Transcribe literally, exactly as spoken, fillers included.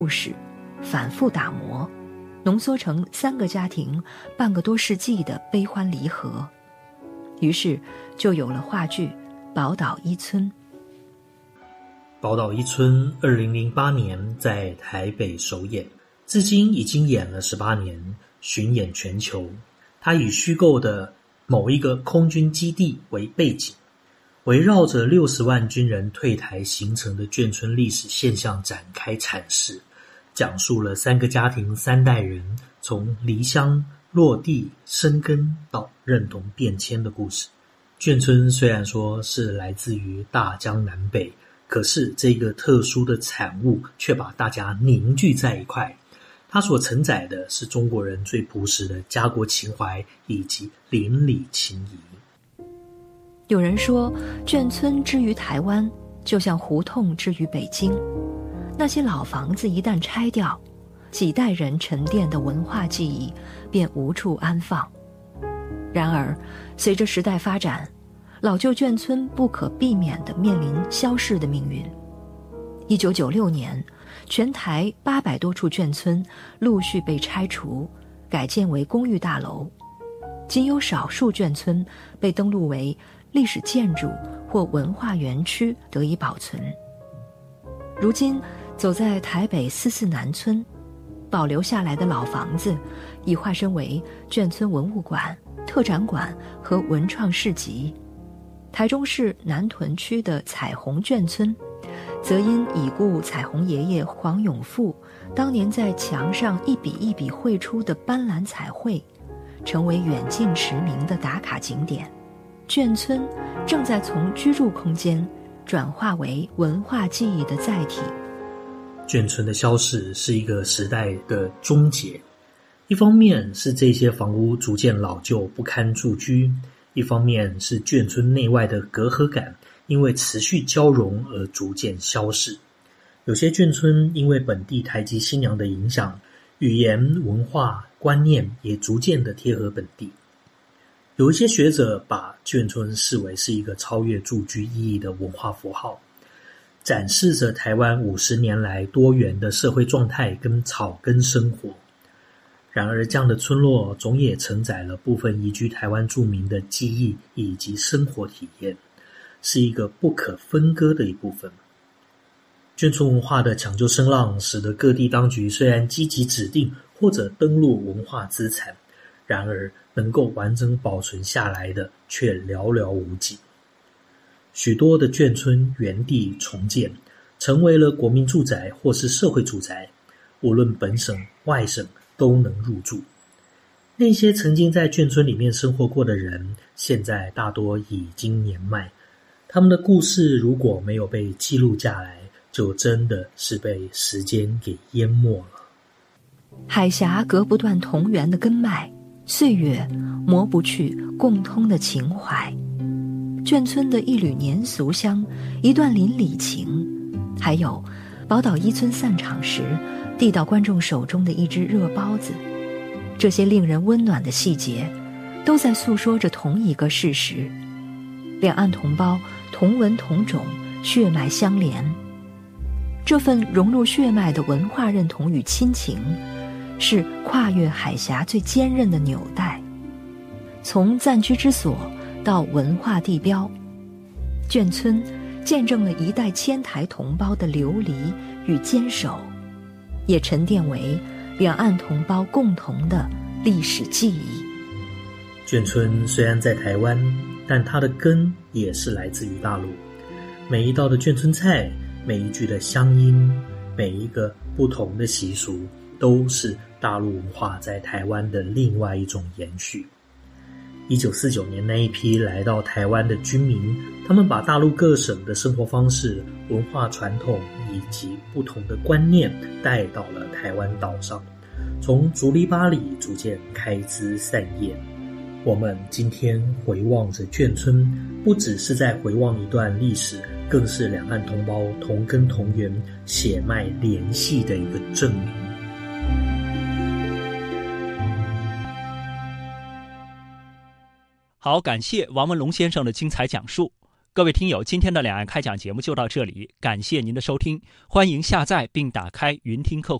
故事反复打磨，浓缩成三个家庭半个多世纪的悲欢离合，于是就有了话剧《宝岛一村》。 宝岛一村二零零八年在台北首演，至今已经演了十八年，巡演全球。它以虚构的某一个空军基地为背景，围绕着六十万军人退台形成的眷村历史现象展开阐释，讲述了三个家庭三代人从离乡落地生根到认同变迁的故事。眷村虽然说是来自于大江南北，可是这个特殊的产物却把大家凝聚在一块。它所承载的是中国人最朴实的家国情怀以及邻里情谊。 有人说，眷村之于台湾，就像胡同之于北京。那些老房子一旦拆掉，几代人沉淀的文化记忆便无处安放。然而，随着时代发展，老旧眷村不可避免地面临消逝的命运。一九九六年，全台八百多处眷村陆续被拆除，改建为公寓大楼，仅有少数眷村被登录为历史建筑或文化园区得以保存。如今走在台北四四南村，保留下来的老房子已化身为眷村文物馆、特展馆和文创市集。台中市南屯区的彩虹眷村，则因已故彩虹爷爷黄永富当年在墙上一笔一笔绘出的斑斓彩绘，成为远近驰名的打卡景点。眷村正在从居住空间转化为文化记忆的载体。 眷村的消逝是一个时代的终结，一方面是这些房屋逐渐老旧不堪住居，一方面是眷村内外的隔阂感因为持续交融而逐渐消逝。有些眷村因为本地台籍新娘的影响，语言、文化、观念也逐渐的贴合本地。有一些学者把眷村视为是一个超越住居意义的文化符号，展示着台湾五十年来多元的社会状态跟草根生活。然而这样的村落总也承载了部分移居台湾住民的记忆以及生活体验，是一个不可分割的一部分。眷村文化的抢救声浪使得各地当局虽然积极指定或者登录文化资产，然而能够完整保存下来的却寥寥无几。许多的眷村原地重建，成为了国民住宅或是社会住宅，无论本省外省都能入住。那些曾经在眷村里面生活过的人，现在大多已经年迈，他们的故事如果没有被记录下来，就真的是被时间给淹没了。 海峡隔不断同源的根脉，岁月磨不去共通的情怀。眷村的一缕年俗香，一段邻里情，还有宝岛一村散场时递到观众手中的一只热包子，这些令人温暖的细节都在诉说着同一个事实：两岸同胞同文同种，血脉相连。这份融入血脉的文化认同与亲情，是跨越海峡最坚韧的纽带。从暂居之所到文化地标，眷村见证了一代迁台同胞的流离与坚守，也沉淀为两岸同胞共同的历史记忆。 眷村虽然在台湾，但它的根也是来自于大陆。每一道的眷村菜，每一句的乡音，每一个不同的习俗，都是大陆文化在台湾的另外一种延续。一九四九年那一批来到台湾的居民，他们把大陆各省的生活方式、文化传统以及不同的观念带到了台湾岛上，从竹篱笆里逐渐开枝散叶。我们今天回望着眷村，不只是在回望一段历史，更是两岸同胞同根同源、血脉联系的一个证明。 好，感谢王文龙先生的精彩讲述。 各位听友，今天的两岸开讲节目就到这里，感谢您的收听，欢迎下载并打开云听客户